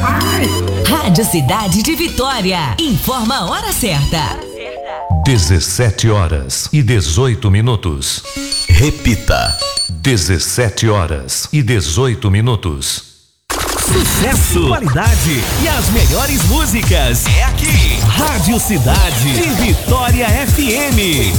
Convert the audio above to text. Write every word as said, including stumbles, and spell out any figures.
Rádio Cidade de Vitória. Informa a hora certa. dezessete horas e dezoito minutos. Repita. dezessete horas e dezoito minutos. Sucesso, qualidade e as melhores músicas. É aqui. Rádio Cidade de Vitória F M.